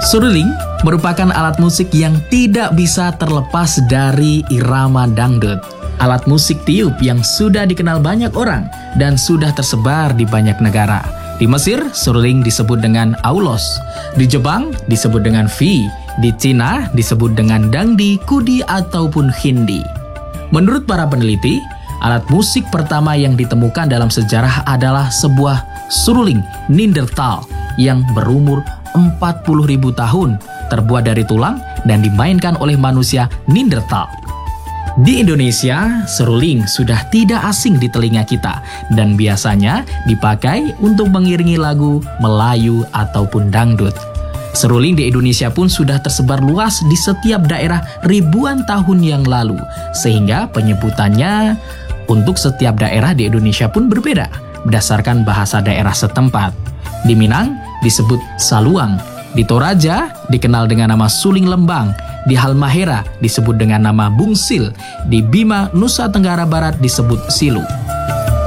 Seruling merupakan alat musik yang tidak bisa terlepas dari irama dangdut. Alat musik tiup yang sudah dikenal banyak orang dan sudah tersebar di banyak negara. Di Mesir, seruling disebut dengan aulos. Di Jepang disebut dengan fi. Di Cina disebut dengan dangdi, kudi, ataupun hindi. Menurut para peneliti, alat musik pertama yang ditemukan dalam sejarah adalah sebuah seruling Neanderthal yang berumur 40.000 tahun, terbuat dari tulang dan dimainkan oleh manusia Neanderthal. Di Indonesia, seruling sudah tidak asing di telinga kita dan biasanya dipakai untuk mengiringi lagu Melayu ataupun dangdut. Seruling di Indonesia pun sudah tersebar luas di setiap daerah ribuan tahun yang lalu, sehingga penyebutannya untuk setiap daerah di Indonesia pun berbeda berdasarkan bahasa daerah setempat. Di Minang disebut saluang, di Toraja dikenal dengan nama suling lembang, di Halmahera disebut dengan nama bungsil, di Bima, Nusa Tenggara Barat disebut silu.